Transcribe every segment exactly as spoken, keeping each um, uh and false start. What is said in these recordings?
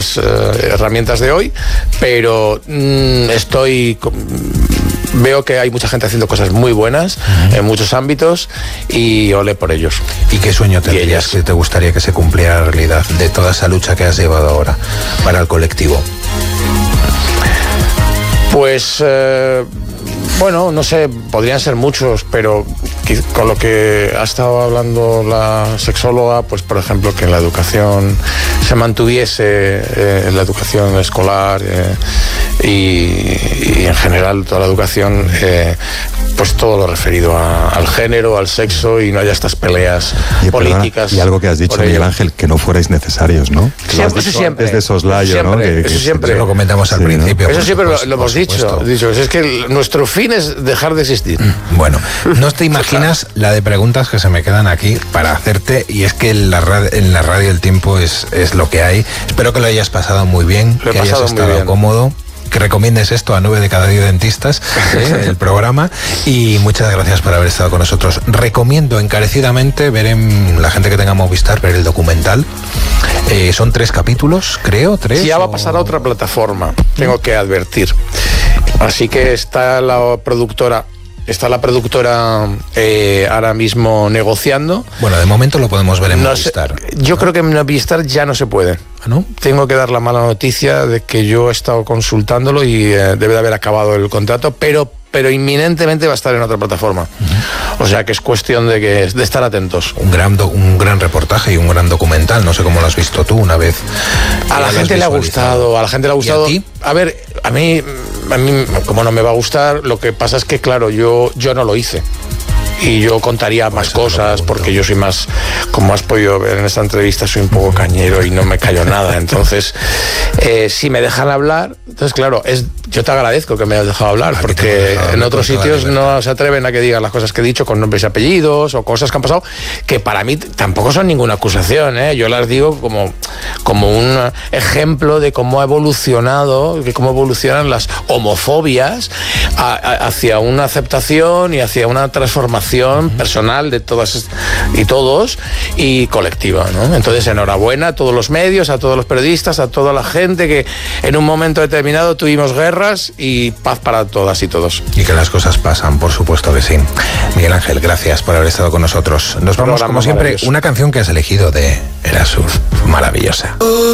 las eh, herramientas de hoy, pero mmm, estoy... Veo que hay mucha gente haciendo cosas muy buenas uh-huh. en muchos ámbitos y olé por ellos. ¿Y qué sueño tendrías que te gustaría que se cumpliera realidad de toda esa lucha que has llevado ahora para el colectivo? Pues... Eh, bueno, no sé, podrían ser muchos, pero con lo que ha estado hablando la sexóloga, pues por ejemplo que en la educación se mantuviese, eh, en la educación escolar eh, y, y en general toda la educación, eh, pues todo lo referido a, al género, al sexo, y no haya estas peleas y, políticas. Perdona, y algo que has dicho, Miguel Ángel, que no fuerais necesarios, ¿no? Que siempre, eso siempre. Desde soslayo, siempre, ¿no? Que, eso que, siempre. Eso lo comentamos al sí, principio. ¿no? Eso siempre supuesto, lo, lo hemos dicho, dicho. Es que el, nuestro fin es dejar de existir. Bueno, no te imaginas la de preguntas que se me quedan aquí para hacerte, y es que en la radio, en la radio el tiempo es, es lo que hay. Espero que lo hayas pasado muy bien, lo que hayas estado cómodo, que recomiendes esto a nueve de cada diez dentistas, ¿eh? el programa, y muchas gracias por haber estado con nosotros. Recomiendo encarecidamente ver en la gente que tenga Movistar, ver el documental. Eh, son tres capítulos, creo, tres. Sí, ya va o... a pasar a otra plataforma, tengo que advertir. Así que está la productora... Está la productora eh, ahora mismo negociando. Bueno, de momento lo podemos ver en no Movistar. Sé, yo ¿no? creo que en Movistar ya no se puede. ¿No? Tengo que dar la mala noticia de que yo he estado consultándolo y eh, debe de haber acabado el contrato, pero pero inminentemente va a estar en otra plataforma. Uh-huh. O sea que es cuestión de que de estar atentos. Un gran do, un gran reportaje y un gran documental. No sé cómo lo has visto tú una vez. A la gente le ha gustado, a la gente le ha gustado. ¿Y a ti? A ver, a mí, a mí, como no me va a gustar, lo que pasa es que, claro, yo, yo no lo hice. Y yo contaría más pues cosas, porque yo soy más, como has podido ver en esta entrevista, soy un poco cañero y no me callo nada. Entonces, eh, si me dejan hablar, entonces claro, es, yo te agradezco que me hayas dejado hablar, ah, porque en otros sitios no se atreven a que digan las cosas que he dicho con nombres y apellidos o cosas que han pasado, que para mí tampoco son ninguna acusación, ¿eh? Yo las digo como, como un ejemplo de cómo ha evolucionado, de cómo evolucionan las homofobias a, a, hacia una aceptación y hacia una transformación personal de todas y todos y colectiva, ¿no? Entonces, enhorabuena a todos los medios, a todos los periodistas, a toda la gente que en un momento determinado tuvimos guerras y paz para todas y todos. Y que las cosas pasan, por supuesto que sí. Miguel Ángel, gracias por haber estado con nosotros. Nos vamos, como siempre, una canción que has elegido de Erasure, maravillosa.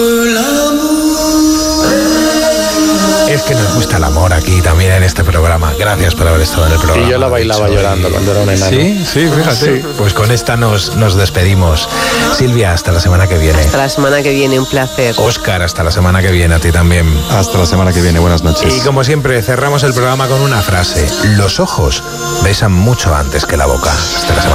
Es que nos gusta el amor aquí también en este programa. Gracias por haber estado en el programa. Y yo la bailaba llorando cuando era un enano. Sí, sí, fíjate. Sí. Pues con esta nos, nos despedimos. Silvia, hasta la semana que viene. Hasta la semana que viene, un placer. Óscar, hasta la semana que viene, a ti también. Hasta la semana que viene, buenas noches. Y como siempre, cerramos el programa con una frase. Los ojos besan mucho antes que la boca. Hasta la semana.